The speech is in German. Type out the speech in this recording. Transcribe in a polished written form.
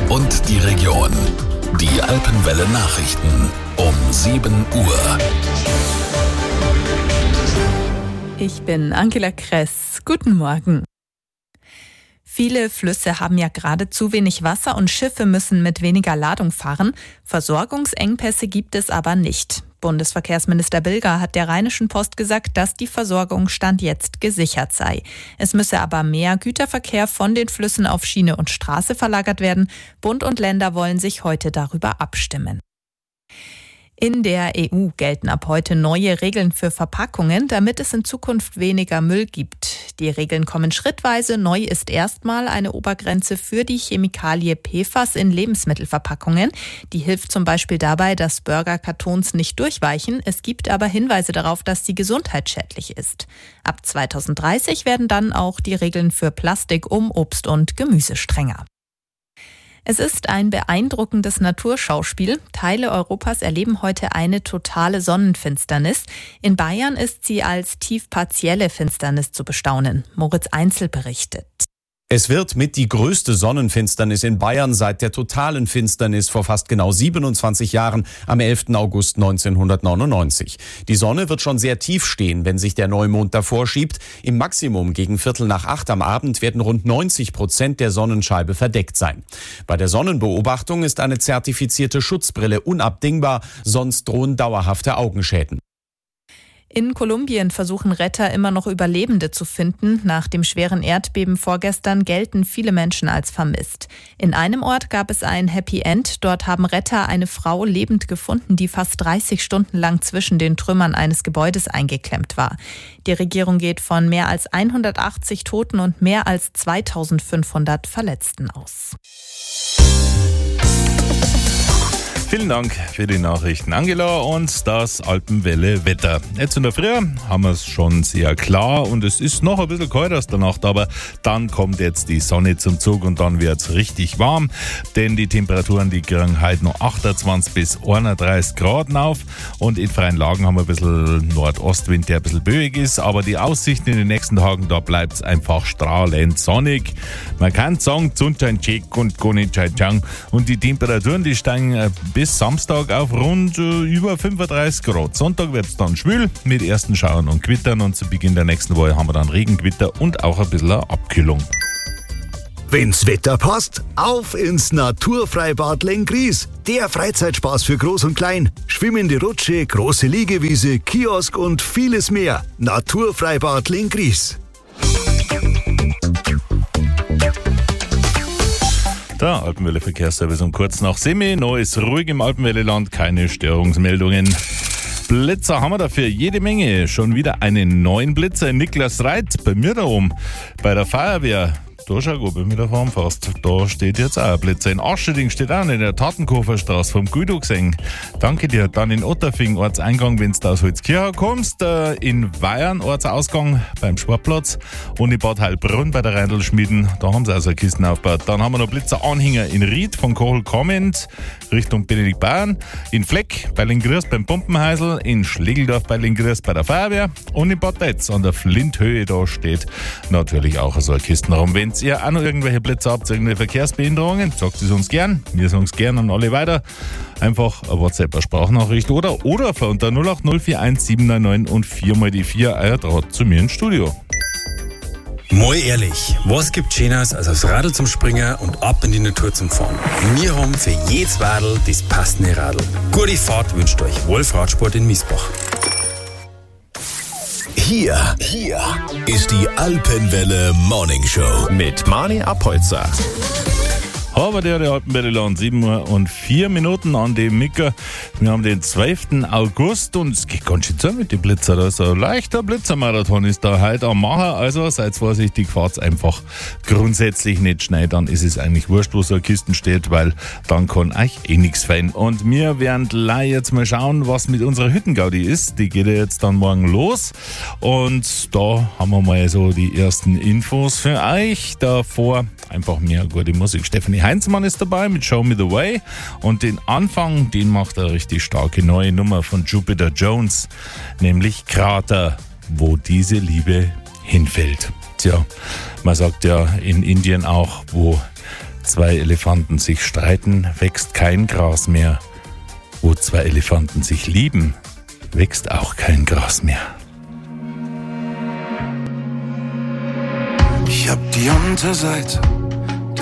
und die Region. Die Alpenwelle Nachrichten um 7 Uhr. Ich bin Angela Kress. Guten Morgen. Viele Flüsse haben ja gerade zu wenig Wasser und Schiffe müssen mit weniger Ladung fahren. Versorgungsengpässe gibt es aber nicht. Bundesverkehrsminister Bilger hat der Rheinischen Post gesagt, dass die Versorgung Stand jetzt gesichert sei. Es müsse aber mehr Güterverkehr von den Flüssen auf Schiene und Straße verlagert werden. Bund und Länder wollen sich heute darüber abstimmen. In der EU gelten ab heute neue Regeln für Verpackungen, damit es in Zukunft weniger Müll gibt. Die Regeln kommen schrittweise. Neu ist erstmal eine Obergrenze für die Chemikalie PFAS in Lebensmittelverpackungen. Die hilft zum Beispiel dabei, dass Burgerkartons nicht durchweichen. Es gibt aber Hinweise darauf, dass sie gesundheitsschädlich ist. Ab 2030 werden dann auch die Regeln für Plastik um Obst und Gemüse strenger. Es ist ein beeindruckendes Naturschauspiel. Teile Europas erleben heute eine totale Sonnenfinsternis. In Bayern ist sie als tiefpartielle Finsternis zu bestaunen. Moritz Einzel berichtet. Es wird mit die größte Sonnenfinsternis in Bayern seit der totalen Finsternis vor fast genau 27 Jahren am 11. August 1999. Die Sonne wird schon sehr tief stehen, wenn sich der Neumond davor schiebt. Im Maximum gegen 7:45 am Abend werden rund 90% der Sonnenscheibe verdeckt sein. Bei der Sonnenbeobachtung ist eine zertifizierte Schutzbrille unabdingbar, sonst drohen dauerhafte Augenschäden. In Kolumbien versuchen Retter immer noch Überlebende zu finden. Nach dem schweren Erdbeben vorgestern gelten viele Menschen als vermisst. In einem Ort gab es ein Happy End. Dort haben Retter eine Frau lebend gefunden, die fast 30 Stunden lang zwischen den Trümmern eines Gebäudes eingeklemmt war. Die Regierung geht von mehr als 180 Toten und mehr als 2500 Verletzten aus. Vielen Dank für die Nachrichten, Angela, und das Alpenwelle-Wetter. Jetzt in der Früh haben wir es schon sehr klar und es ist noch ein bisschen kalt aus der Nacht, aber dann kommt jetzt die Sonne zum Zug und dann wird es richtig warm, denn die Temperaturen, die kriegen heute noch 28 bis 31 Grad auf und in freien Lagen haben wir ein bisschen Nordostwind, der ein bisschen böig ist, aber die Aussichten in den nächsten Tagen, da bleibt es einfach strahlend sonnig. Man kann sagen, Zuntanchek und Konichaichang und die Temperaturen, die steigen bis Samstag auf rund über 35 Grad. Sonntag wird es dann schwül mit ersten Schauern und Gewittern und zu Beginn der nächsten Woche haben wir dann Regengewitter und auch ein bisschen eine Abkühlung. Wenn's Wetter passt, auf ins Naturfreibad Lenggries. Der Freizeitspaß für Groß und Klein. Schwimmende Rutsche, große Liegewiese, Kiosk und vieles mehr. Naturfreibad Lenggries. Der Alpenwelle-Verkehrsservice um kurz nach 7. Noch ist ruhig im Alpenwelle-Land, keine Störungsmeldungen. Blitzer haben wir dafür jede Menge. Schon wieder einen neuen Blitzer. Niklas Reit bei mir da oben. Bei der Feuerwehr. Da schau gut, wenn du mit der fährst. Da steht jetzt auch ein Blitzer. In Ascheding steht auch in der Tatenkoferstraße vom Guido gesehen. Danke dir. Dann in Otterfing, Ortseingang, wenn du aus Holzkirchen kommst. In Weyern, Ortsausgang beim Sportplatz. Und in Bad Heilbrunn bei der Reindl-Schmieden. Da haben sie also Kisten aufgebaut. Dann haben wir noch Blitzeranhänger in Ried von Kohl kommend Richtung Benedikt Bayern. In Fleck bei Lenggries beim Pumpenheisel. In Schlegeldorf bei Lenggries bei der Feuerwehr. Und in Bad Detz an der Flinthöhe, da steht natürlich auch so eine Kisten rum. Wenn ihr auch noch irgendwelche Blitzer habt, irgendwelche Verkehrsbehinderungen, sagt es uns gern. Wir sagen es gern an alle weiter. Einfach eine WhatsApp, eine Sprachnachricht oder unter 08041799 799 und 4x4 euer Draht zu mir ins Studio. Mal ehrlich, was gibt Schöneres als aufs Radl zum Springen und ab in die Natur zum Fahren? Wir haben für jedes Radl das passende Radl. Gute Fahrt wünscht euch Wolf Radsport in Miesbach. Hier ist die Alpenwelle Morning Show mit Mani Apolzer. Aber der Alpenwelle-Land, 7:04 an dem Micker. Wir haben den 12. August und es geht ganz schön zu mit den Blitzer. Da ist ein leichter Blitzermarathon ist da heute am Machen. Also seid vorsichtig, fahrt einfach grundsätzlich nicht schnell. Dann ist es eigentlich wurscht, wo so eine Kiste steht, weil dann kann euch nichts fallen. Und wir werden gleich jetzt mal schauen, was mit unserer Hüttengaudi ist. Die geht ja jetzt dann morgen los. Und da haben wir mal so die ersten Infos für euch. Davor einfach mehr gute Musik. Stefanie Heinzmann ist dabei mit Show Me The Way und den Anfang, den macht eine richtig starke neue Nummer von Jupiter Jones, nämlich Krater, wo diese Liebe hinfällt. Tja, man sagt ja in Indien auch, wo zwei Elefanten sich streiten, wächst kein Gras mehr. Wo zwei Elefanten sich lieben, wächst auch kein Gras mehr. Ich hab die Unterseite